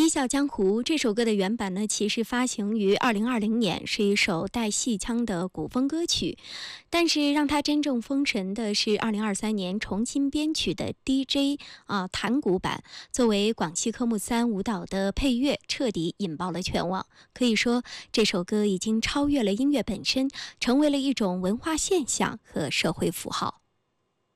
《一笑江湖》这首歌的原版呢，其实发行于2020年，是一首带戏腔的古风歌曲。但是让它真正封神的是2023年重新编曲的 DJ 弹鼓版，作为广西科目3舞蹈的配乐，彻底引爆了全网。可以说，这首歌已经超越了音乐本身，成为了一种文化现象和社会符号。